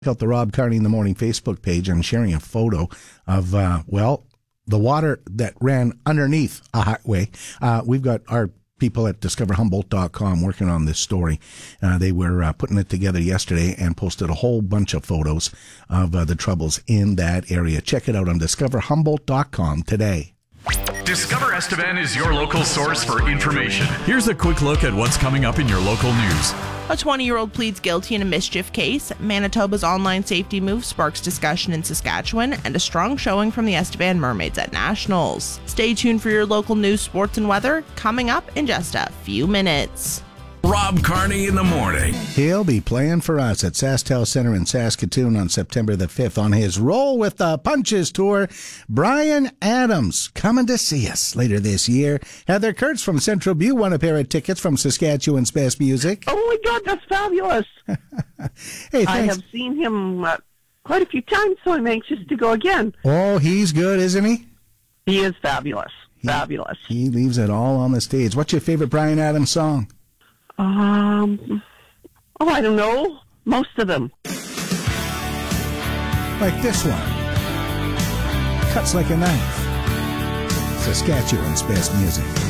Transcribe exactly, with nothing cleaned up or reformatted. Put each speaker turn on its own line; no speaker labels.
out the Rob Carney in the Morning Facebook page and sharing a photo of, uh, well, the water that ran underneath a highway. Uh, we've got our people at discover humboldt dot com working on this story. Uh, they were uh, putting it together yesterday and posted a whole bunch of photos of uh, the troubles in that area. Check it out on discover humboldt dot com today.
Discover Estevan is your local source for information. Here's a quick look at what's coming up in your local news.
A twenty-year-old pleads guilty in a mischief case. Manitoba's online safety move sparks discussion in Saskatchewan, and a strong showing from the Estevan Mermaids at Nationals. Stay tuned for your local news, sports, and weather coming up in just a few minutes.
Rob Carney in the morning.
He'll be playing for us at SaskTel Center in Saskatoon on September the fifth on his Roll with the Punches tour. Bryan Adams coming to see us later this year. Heather Kurtz from Central View won a pair of tickets from Saskatchewan's Best Music.
Oh my God, that's fabulous.
Hey,
I have seen him uh, quite a few times, so I'm anxious to go again.
Oh, he's good, isn't he?
He is fabulous.
He,
fabulous.
He leaves it all on the stage. What's your favorite Bryan Adams song?
Um, oh, I don't know. Most of them.
Like this one. Cuts like a knife. Saskatchewan's Best Music.